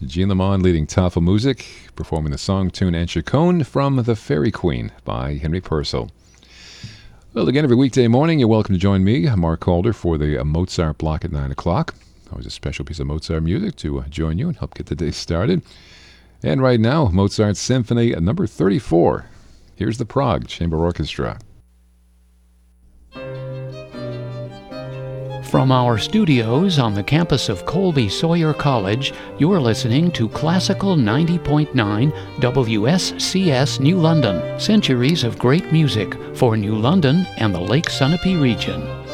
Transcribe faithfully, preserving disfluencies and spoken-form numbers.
Jean Lamond leading Tafa Music, performing the song tune and Chaconne from The Fairy Queen by Henry Purcell. Well, again, every weekday morning, you're welcome to join me, Mark Calder, for the Mozart block at nine o'clock. Always a special piece of Mozart music to join you and help get the day started. And right now, Mozart's Symphony number thirty-four. Here's the Prague Chamber Orchestra. From our studios on the campus of Colby Sawyer College, you're listening to Classical ninety point nine W S C S New London. Centuries of great music for New London and the Lake Sunapee region.